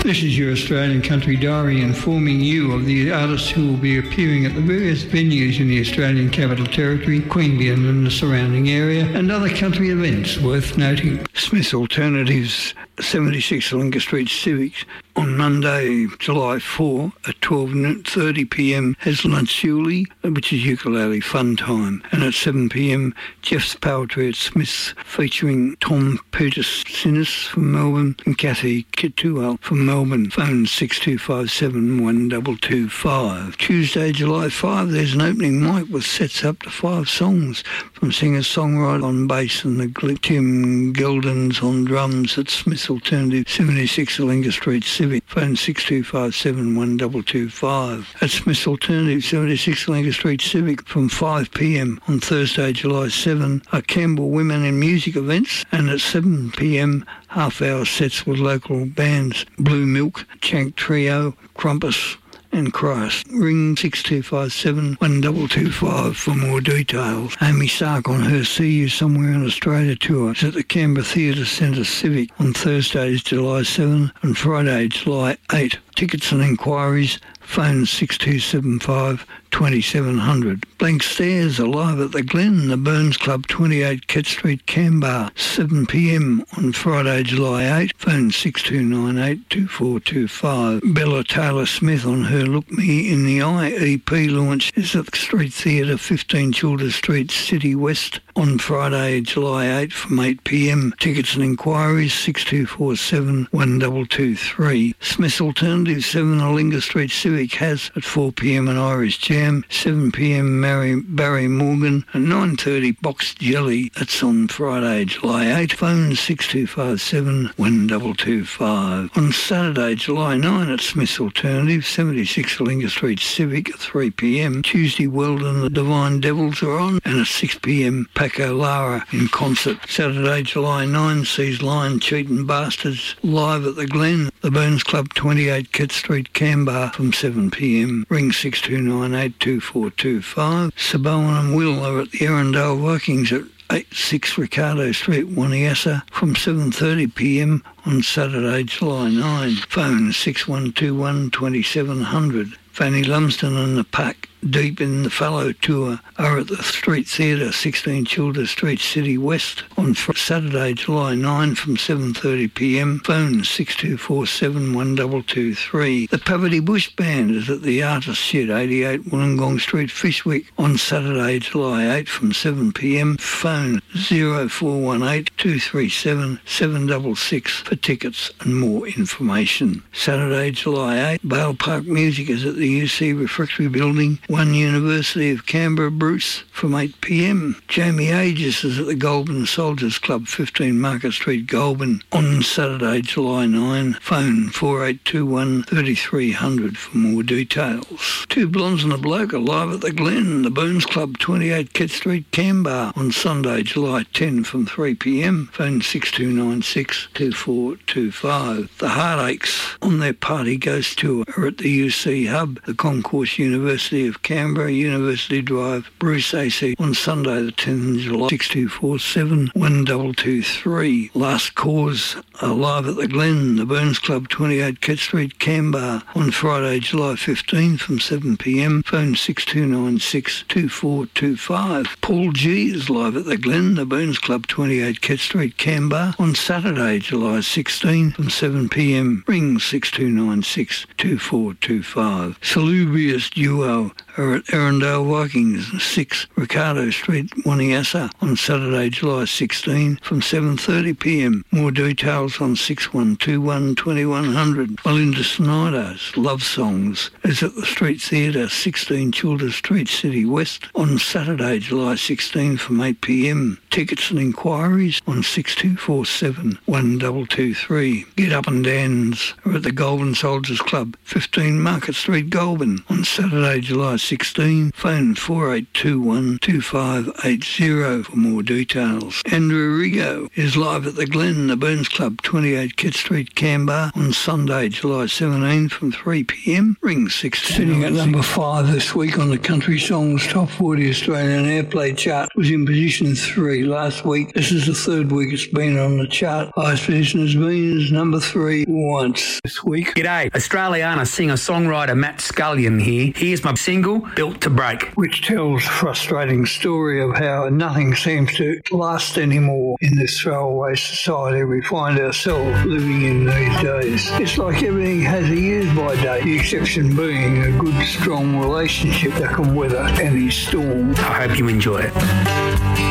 This is your Australian Country Diary informing you of the artists who will be appearing at the various venues in the Australian Capital Territory, Queanbeyan and the surrounding area, and other country events worth noting. Smith's Alternatives 76 Lincoln Street Civics on Monday, July 4 at 12:30pm has Lunchuli, which is ukulele fun time, and at 7pm Jeff's Poetry at Smith's featuring Tom Petersinis from Melbourne and Kathy Kituel from Melbourne. Phone 6257-1225. Tuesday, July 5, there's an opening mic with sets up to 5 songs from singer-songwriter on bass and the Tim Geldens on drums at Smith's Alternative 76 Lincoln Street Civic. Phone 6257-1225. At Smith's Alternative 76 Lincoln Street Civic from 5pm on Thursday, July 7 are Campbell Women in Music events, and at 7pm half-hour sets with local bands Blue Milk, Chank Trio, Crumpus and Christ. Ring 6257-1225 for more details. Amy Sark on her See You Somewhere in Australia tour is at the Canberra Theatre Centre Civic on Thursdays, July 7 and Friday, July 8. Tickets and inquiries, phone 6275-2700. Blank Stares are live at the Glen, the Burns Club, 28 Kett Street, Canberra, 7pm on Friday, July 8. Phone 6298-2425. Bella Taylor-Smith on her Look Me in the Eye EP launch is at the Street Theatre, 15 Childers Street, City West on Friday, July 8 from 8pm. Tickets and inquiries 6247-1223. Smith's Alternative 7 Alinga Street Civic has at 4pm an Irish Jam, 7pm Barry Morgan and 9:30 Box Jelly. That's on Friday, July 8. Phone 6257-1225. On Saturday, July 9 at Smith's Alternative 76 Alinga Street Civic at 3pm. Tuesday, Weldon the Divine Devils are on, and at 6pm Paco Lara in concert. Saturday, July 9 sees Lion Cheatin' Bastards live at the Glen, the Burns Club, 28 Kett Street, Canberra from 7pm. Ring 6298-2425. Saboan and Will are at the Arundel Vikings at 86 Ricardo Street, Waniassa from 7:30pm on Saturday, July 9. Phone 6121-2700. Fanny Lumsden and the Pack Deep in the Fallow tour are at the Street Theatre, 16 Childers Street, City West on Saturday, July 9 from 7:30pm. Phone 6247-1223. The Poverty Bush Band is at the Artist Shed, 88 Wollongong Street, Fishwick on Saturday, July 8 from 7pm. Phone 0418-237-766 for tickets and more information. Saturday, July 8, Bale Park Music is at the UC Refectory Building, 1 University of Canberra, Bruce from 8pm. Jamie Aegis is at the Goulburn Soldiers Club, 15 Market Street, Goulburn on Saturday, July 9. Phone 4821-3300 for more details. Two Blondes and a Bloke are live at the Glen, the Burns Club, 28 Kett Street, Canberra on Sunday, July 10 from 3pm. Phone 6296-2425. The Heartaches on their Party Ghost tour are at the UC Hub, the Concourse University of Canberra, University Drive, Bruce AC on Sunday the 10th of July, 6247-1223. Last Cause are live at the Glen, the Burns Club, 28 Kett Street, Canberra on Friday, July 15 from 7pm. Phone 6296-2425. Paul G is live at the Glen, the Burns Club, 28 Kett Street, Canberra on Saturday, July 16 from 7pm. Ring 6296-2425. Salubrious Duo are at Arundel Vikings, 6 Ricardo Street, Waniassa on Saturday, July 16 from 7:30pm. More details on 6121-2100. Melinda Snyder's Love Songs is at the Street Theatre, 16 Childers Street, City West on Saturday, July 16 from 8pm. Tickets and inquiries on 6247-1223. Get Up and Dance are at the Goulburn Soldiers Club, 15 Market Street, Goulburn on Saturday, July 16. Phone 48212580 for more details. Andrew Rigo is live at the Glen, the Burns Club, 28 Kit Street, Canberra, on Sunday, July 17 from 3 p.m. Ring 16. Sitting at number 5 this week on the Country Songs Top 40 Australian Airplay chart, was in position 3 last week. This is the third week it's been on the chart. Highest position has been as number 3 once this week. G'day, Australiana singer-songwriter Matt Scullion here. Here's my single, Built to Break, which tells a frustrating story of how nothing seems to last anymore in this throwaway society we find ourselves living in these days. It's like everything has a use-by date, the exception being a good, strong relationship that can weather any storm. I hope you enjoy it.